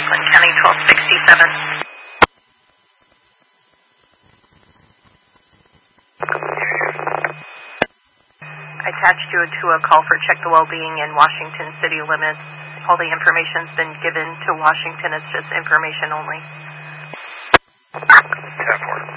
Franklin County 1267. I attached you to a call for check the well-being in Washington city limits. All the information's been given to Washington. It's just information only. 10-4.